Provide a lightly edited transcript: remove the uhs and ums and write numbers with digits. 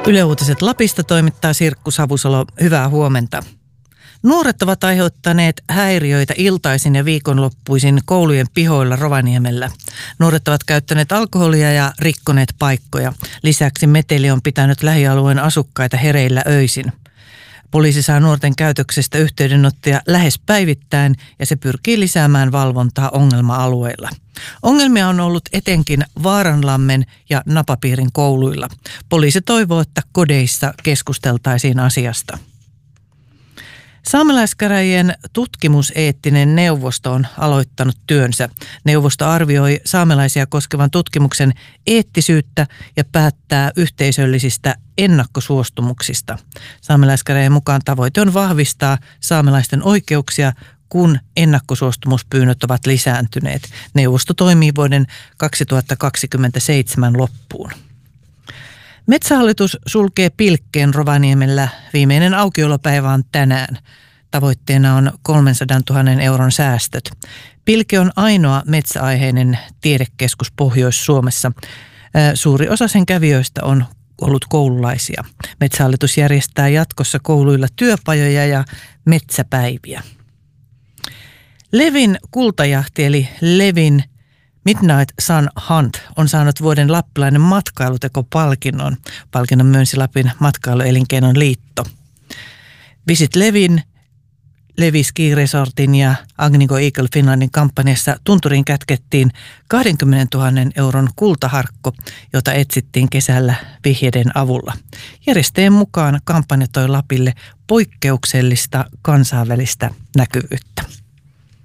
Yle Uutiset Lapista toimittaa Sirkku Savusalo. Hyvää huomenta. Nuoret ovat aiheuttaneet häiriöitä iltaisin ja viikonloppuisin koulujen pihoilla Rovaniemellä. Nuoret ovat käyttäneet alkoholia ja rikkoneet paikkoja. Lisäksi meteli on pitänyt lähialueen asukkaita hereillä öisin. Poliisi saa nuorten käytöksestä yhteydenottoja lähes päivittäin ja se pyrkii lisäämään valvontaa ongelma-alueilla. Ongelmia on ollut etenkin Vaaranlammen ja Napapiirin kouluilla. Poliisi toivoo, että kodeissa keskusteltaisiin asiasta. Saamelaiskäräjien tutkimuseettinen neuvosto on aloittanut työnsä. Neuvosto arvioi saamelaisia koskevan tutkimuksen eettisyyttä ja päättää yhteisöllisistä ennakkosuostumuksista. Saamelaiskäräjien mukaan tavoite on vahvistaa saamelaisten oikeuksia, kun ennakkosuostumuspyynnöt ovat lisääntyneet. Neuvosto toimii vuoden 2027 loppuun. Metsähallitus sulkee Pilkkeen Rovaniemellä. Viimeinen aukiolopäivä on tänään. Tavoitteena on 300 000 euron säästöt. Pilke on ainoa metsäaiheinen tiedekeskus Pohjois-Suomessa. Suuri osa sen kävijöistä on ollut koululaisia. Metsähallitus järjestää jatkossa kouluilla työpajoja ja metsäpäiviä. Levin kultajahti eli Levin Midnight Sun Hunt on saanut vuoden lappilainen matkailutekopalkinnon. Palkinnon myönsi Lapin matkailuelinkeinon liitto. Visit Levin, Levi Ski Resortin ja Agnico Eagle Finlandin kampanjassa tunturiin kätkettiin 20 000 euron kultaharkko, jota etsittiin kesällä vihjeiden avulla. Järjestäjien mukaan kampanja toi Lapille poikkeuksellista kansainvälistä näkyvyyttä.